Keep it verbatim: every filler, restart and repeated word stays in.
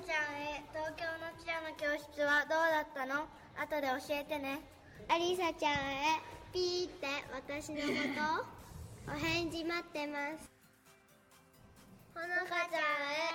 ちゃんへ、東京のキラの教室はどうだったの？後で教えてね。 アリサちゃんへ、ピーって私のことお返事待ってます。 ほのかちゃんへ、